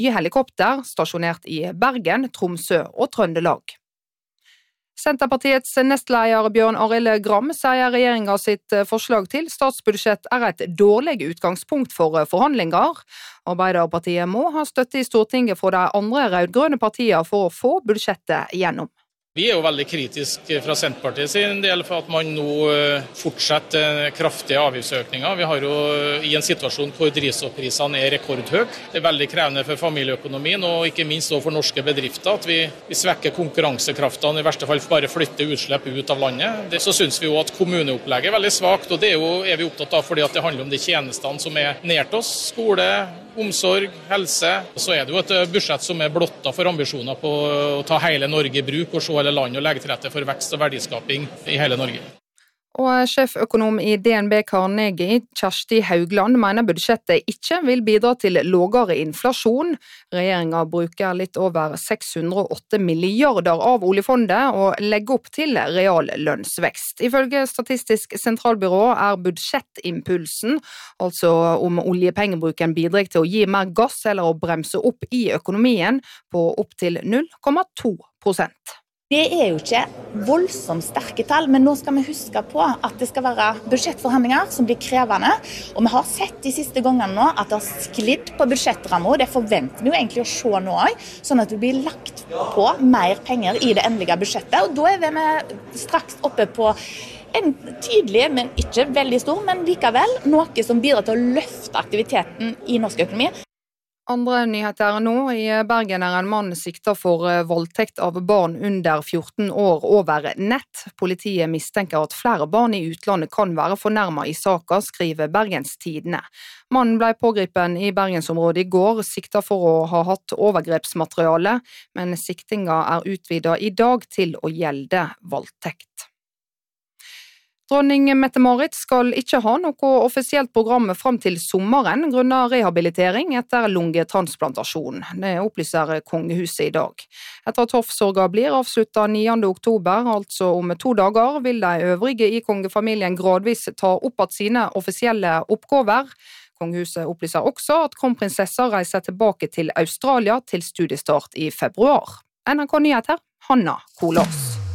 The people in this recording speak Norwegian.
nye helikopter stasjonert i Bergen, Tromsø og Trøndelag. Senterpartiets nestleder Bjørn Arild Gram sier regjeringa sitt forslag til statsbudsjett et dårlig utgangspunkt for forhandlinger. Arbeiderpartiet må ha støtte i Stortinget fra de andre rødgrønne partiene for å få budsjettet gjennom. Vi jo veldig kritiske fra Senterpartiet sin del for at man nå fortsetter kraftige avgiftsøkninger. Vi har jo i en situasjon hvor drivstoffprisene rekordhøye. Det veldig krevende for familieøkonomien og ikke minst for norske bedrifter at vi svekker konkurransekraften, i verste fall bare flytter utslipp ut av landet. Så synes vi jo at kommuneopplegget veldig svagt, og det er vi opptatt av fordi at det handler om de tjenestene som nært oss, skole, omsorg, helse. Så det jo et budsjett som blotta for ambisjoner på å ta hele Norge i bruk og se hele landet og legge til rette for vekst og verdiskaping i hele Norge. Og sjeføkonom i DNB Carnegie, Kjersti Haugland, mener budsjettet ikke vil bidra til lavere inflasjon. Regjeringen bruker litt over 608 milliarder av oljefondet og legger opp til real lønnsvekst. Ifølge Statistisk sentralbyrå budsjettimpulsen, altså om oljepengebruken bidrar til å gi mer gass eller å bremse opp i økonomien, på opp til 0,2%. Det jo ikke voldsomt sterke tall, men nå skal vi huske på at det skal være budsjettforhandlinger som blir krevende. Og vi har sett de siste gangene nå at det har sklidd på budsjettrammer, og det forventer vi jo egentlig å se nå også, sånn at det blir lagt på mer penger i det endelige budsjettet. Og da vi straks oppe på en tydelig, men ikke veldig stor, men likevel noe som bidrar til å løfte aktiviteten i norsk økonomi. Andre nyheter nå. I Bergen en mann siktet for voldtekt av barn under 14 år over nett. Politiet mistenker at flere barn i utlandet kan være fornærmet i saken, skriver Bergens Tidende. Mannen ble pågripen i Bergensområdet i går, siktet for å ha hatt overgrepsmateriale, men siktingen utvidet i dag til å gjelde voldtekt. Dronning Mette-Marit skal ikke ha noe offisielt program frem til sommeren grunnet rehabilitering etter lungetransplantasjon. Det opplyser kongehuset i dag. Etter at hoffsorga blir avsluttet 9. oktober, altså om 2 dager, vil de øvrige i kongefamilien gradvis ta opp at sine offisielle oppgaver. Kongehuset opplyser også at kronprinsessa reiser tilbake til Australia til studiestart i februar. NRK Nyheter, Hanna Kolås.